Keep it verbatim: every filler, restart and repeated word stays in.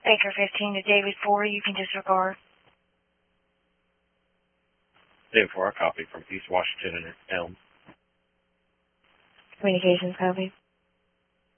Baker fifteen to David four, you can disregard. David four, I copy from East Washington and Elm. Communications copy.